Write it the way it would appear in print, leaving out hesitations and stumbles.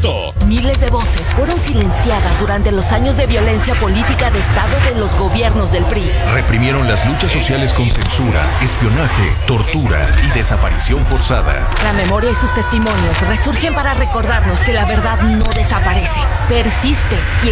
esto. Miles de voces fueron silenciadas durante los años de violencia política de Estado de los gobiernos del PRI. Reprimieron las luchas sociales con censura, espionaje, tortura y desaparición forzada. La memoria y sus testimonios resurgen para recordarnos que la verdad no desaparece, persiste y